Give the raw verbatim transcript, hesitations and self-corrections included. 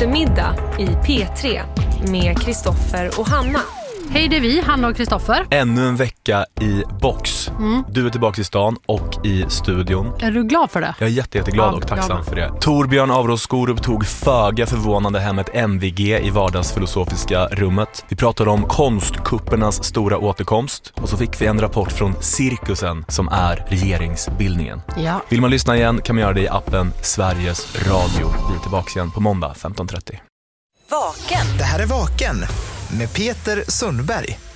eftermiddag i P tre med Kristoffer och Hanna. Hej, det är vi, Hanna och Kristoffer. Ännu en vecka i box. Mm. Du är tillbaka i stan och i studion. Är du glad för det? Jag är jätte, jätteglad ja, och tacksam för det. Torbjörn Avros Skorup tog föga förvånande hem ett M V G i vardagsfilosofiska rummet. Vi pratade om konstkuppernas stora återkomst och så fick vi en rapport från cirkusen som är regeringsbildningen. Ja. Vill man lyssna igen kan man göra det i appen Sveriges Radio. Vi är tillbaka igen på måndag femton trettio. Vaken. Det här är Vaken med Peter Sundberg.